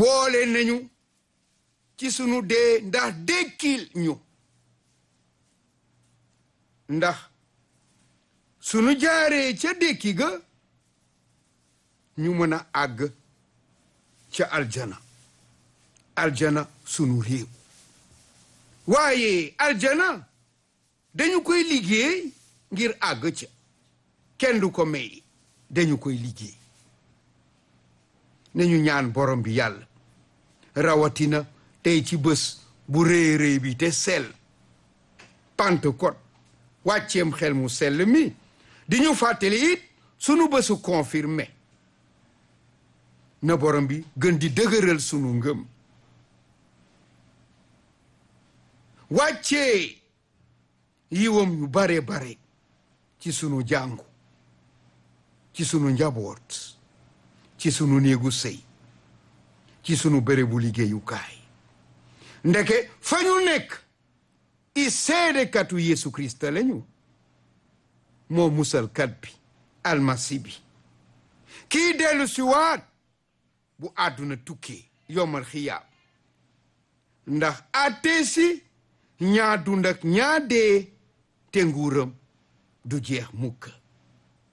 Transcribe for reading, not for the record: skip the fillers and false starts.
boole nañu ci sunu dee ndax dekkil ñu ndax sunu jaaree ca dekki ga ñu mën a àgg ca aljana sunu réew waaye aljana dañu koy liggéey ngir àgg ca kenn du ko may dañu koy liggéey nañu ñaan borom bi yàlla rawatina tey ci bés bu rëy bi te sell Pentecôte wàcceem xel mu sell mi di ñu fàttali it sunu bésu confirmé na borom bi gën di dëgëral sunu ngëm wàccee yiwam yu bare ci sunu jàngu ci sunu njaboot ci sunu néegu sëy ci sunu bérébu liggéeyukaay ndeke fa ñu nekk i seedekatu Yeesu Krista lañu moo musalkat bi almasi bi kii dellu si waat bu àdduna tukkee yomal xiyaam ndax àttee si ñaa dund ak ñaa dee te nguuram du jeex mukk